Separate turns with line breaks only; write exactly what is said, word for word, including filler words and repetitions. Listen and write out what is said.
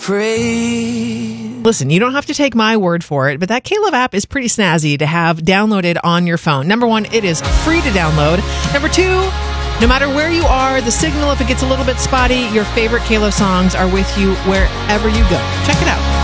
Pray.
Listen, you don't have to take my word for it, but that K-Love app is pretty snazzy to have downloaded on your phone. Number one, it is free to download. Number two, no matter where you are, the signal, if it gets a little bit spotty, your favorite K-Love songs are with you wherever you go. Check it out.